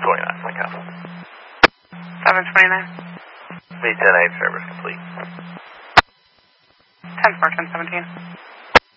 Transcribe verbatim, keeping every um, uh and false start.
twenty-nine, Flint Castle. seven twenty-nine. Me ten eight, service complete. ten four, ten seventeen.